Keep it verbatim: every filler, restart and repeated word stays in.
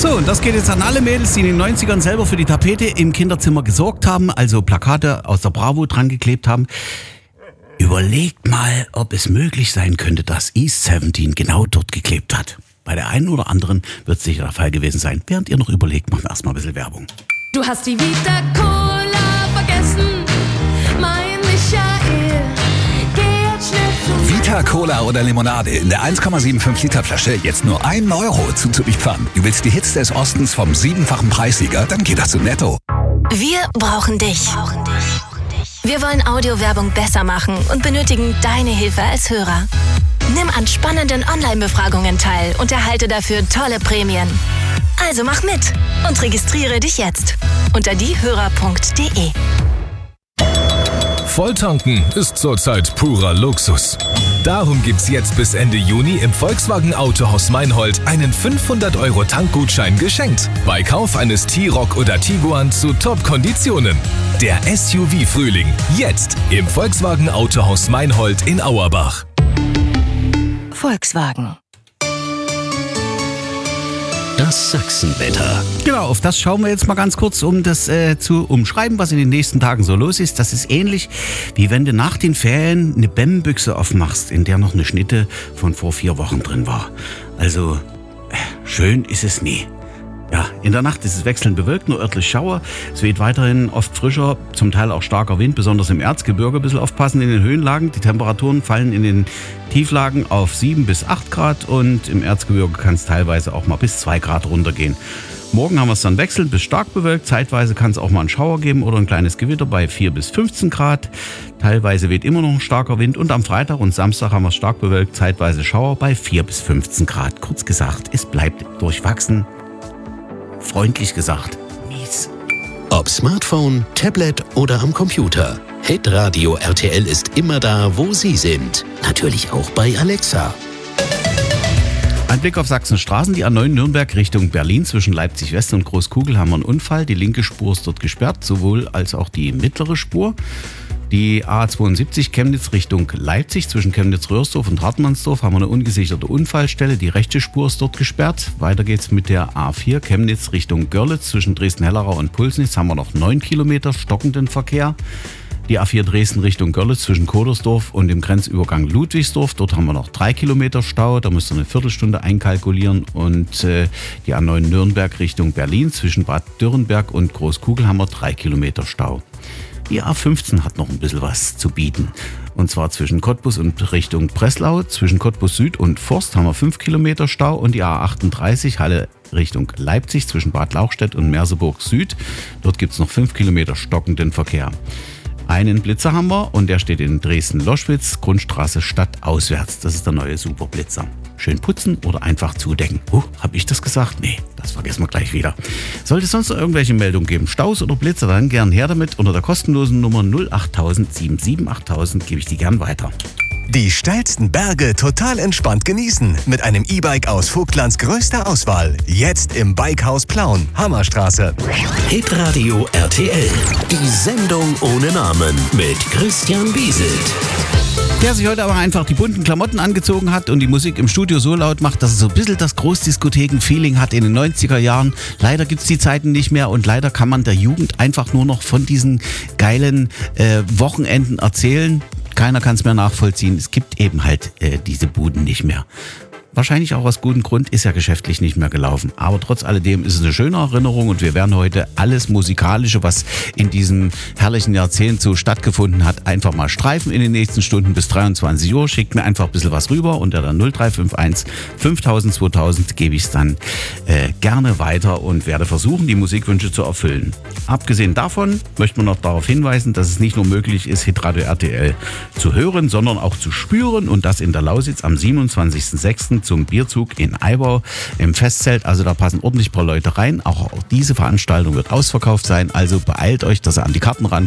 So, und das geht jetzt an alle Mädels, die in den neunzigern selber für die Tapete im Kinderzimmer gesorgt haben, also Plakate aus der Bravo dran geklebt haben. Überlegt mal, ob es möglich sein könnte, dass East siebzehn genau dort geklebt hat. Bei der einen oder anderen wird es sicher der Fall gewesen sein. Während ihr noch überlegt, machen wir erstmal ein bisschen Werbung. Du hast die Vita Cola vergessen, mein Michael. Geh jetzt schnell zu Vita Cola oder Limonade in der eins Komma fünfundsiebzig Liter Flasche jetzt nur ein Euro zuzulieferern. Du willst die Hits des Ostens vom siebenfachen Preissieger? Dann geht das zu Netto. Wir brauchen dich. Wir wollen Audiowerbung besser machen und benötigen deine Hilfe als Hörer. Nimm an spannenden Online-Befragungen teil und erhalte dafür tolle Prämien. Also mach mit und registriere dich jetzt unter diehörer punkt de. Volltanken ist zurzeit purer Luxus. Darum gibt's jetzt bis Ende Juni im Volkswagen Autohaus Meinhold einen fünfhundert Euro Tankgutschein geschenkt. Bei Kauf eines T-Roc oder Tiguan zu Top-Konditionen. Der S U V-Frühling. Jetzt im Volkswagen Autohaus Meinhold in Auerbach. Volkswagen. Das Sachsenwetter. Genau, auf das schauen wir jetzt mal ganz kurz, um das äh, zu umschreiben, was in den nächsten Tagen so los ist. Das ist ähnlich, wie wenn du nach den Ferien eine B E M-Büchse aufmachst, in der noch eine Schnitte von vor vier Wochen drin war. Also, äh, schön ist es nie. Ja, in der Nacht ist es wechselnd bewölkt, nur örtlich Schauer. Es weht weiterhin oft frischer, zum Teil auch starker Wind, besonders im Erzgebirge. Ein bisschen aufpassen in den Höhenlagen. Die Temperaturen fallen in den Tieflagen auf sieben bis acht Grad und im Erzgebirge kann es teilweise auch mal bis zwei Grad runtergehen. Morgen haben wir es dann wechselnd bis stark bewölkt. Zeitweise kann es auch mal einen Schauer geben oder ein kleines Gewitter bei vier bis fünfzehn Grad. Teilweise weht immer noch ein starker Wind und am Freitag und Samstag haben wir es stark bewölkt, zeitweise Schauer bei vier bis fünfzehn Grad. Kurz gesagt, es bleibt durchwachsen. Freundlich gesagt, mies. Ob Smartphone, Tablet oder am Computer. Hitradio R T L ist immer da, wo Sie sind. Natürlich auch bei Alexa. Ein Blick auf Sachsens Straßen, die A neun Nürnberg Richtung Berlin zwischen Leipzig West und Großkugel haben wir einen Unfall. Die linke Spur ist dort gesperrt, sowohl als auch die mittlere Spur. Die A zweiundsiebzig Chemnitz Richtung Leipzig zwischen Chemnitz-Röhrsdorf und Hartmannsdorf haben wir eine ungesicherte Unfallstelle. Die rechte Spur ist dort gesperrt. Weiter geht's mit der A vier Chemnitz Richtung Görlitz zwischen Dresden-Hellerau und Pulsnitz haben wir noch neun Kilometer stockenden Verkehr. Die A vier Dresden Richtung Görlitz zwischen Kodersdorf und dem Grenzübergang Ludwigsdorf. Dort haben wir noch drei Kilometer Stau. Da müsst ihr eine Viertelstunde einkalkulieren. Und äh, die A neun Nürnberg Richtung Berlin zwischen Bad Dürrenberg und Großkugel haben wir drei Kilometer Stau. Die A fünfzehn hat noch ein bisschen was zu bieten. Und zwar zwischen Cottbus und Richtung Breslau. Zwischen Cottbus Süd und Forst haben wir fünf Kilometer Stau. Und die A achtunddreißig Halle Richtung Leipzig zwischen Bad Lauchstädt und Merseburg Süd. Dort gibt es noch fünf Kilometer stockenden Verkehr. Einen Blitzer haben wir und der steht in Dresden-Loschwitz, Grundstraße stadtauswärts. Das ist der neue Superblitzer. Schön putzen oder einfach zudecken. Oh, hab ich das gesagt? Nee, das vergessen wir gleich wieder. Sollte es sonst noch irgendwelche Meldungen geben, Staus oder Blitzer, dann gern her damit. Unter der kostenlosen Nummer null acht null null sieben sieben acht null null gebe ich die gern weiter. Die steilsten Berge total entspannt genießen. Mit einem E-Bike aus Vogtlands größter Auswahl. Jetzt im Bikehaus Plauen, Hammerstraße. Hitradio R T L. Die Sendung ohne Namen mit Christian Bieselt. Der sich heute aber einfach die bunten Klamotten angezogen hat und die Musik im Studio so laut macht, dass es so ein bisschen das Großdiskotheken-Feeling hat in den neunziger Jahren. Leider gibt es die Zeiten nicht mehr und leider kann man der Jugend einfach nur noch von diesen geilen äh, Wochenenden erzählen. Keiner kann es mehr nachvollziehen. Es gibt eben halt äh, diese Buden nicht mehr. Wahrscheinlich auch aus gutem Grund, ist ja geschäftlich nicht mehr gelaufen. Aber trotz alledem ist es eine schöne Erinnerung und wir werden heute alles Musikalische, was in diesem herrlichen Jahrzehnt so stattgefunden hat, einfach mal streifen in den nächsten Stunden bis dreiundzwanzig Uhr. Schickt mir einfach ein bisschen was rüber unter der null drei fünf eins fünftausend zweitausend gebe ich es dann äh, gerne weiter und werde versuchen, die Musikwünsche zu erfüllen. Abgesehen davon möchte man noch darauf hinweisen, dass es nicht nur möglich ist, Hitradio R T L zu hören, sondern auch zu spüren und das in der Lausitz am siebenundzwanzigsten sechsten zum Bierzug in Eibau im Festzelt. Also da passen ordentlich ein paar Leute rein. Auch diese Veranstaltung wird ausverkauft sein. Also beeilt euch, dass ihr an die Karten rankommt.